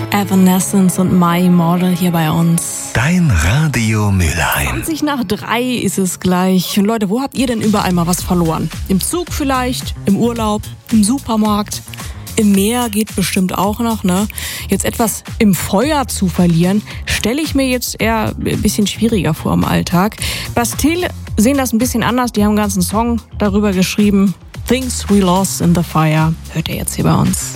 Evanescence und My Immortal hier bei uns. Dein Radio Mülheim. 2:20 ist es gleich. Und Leute, wo habt ihr denn überall mal was verloren? Im Zug vielleicht, im Urlaub, im Supermarkt, im Meer geht bestimmt auch noch, ne? Jetzt etwas im Feuer zu verlieren, stelle ich mir jetzt eher ein bisschen schwieriger vor im Alltag. Bastille sehen das ein bisschen anders. Die haben einen ganzen Song darüber geschrieben. Things We Lost in the Fire. Hört ihr jetzt hier bei uns.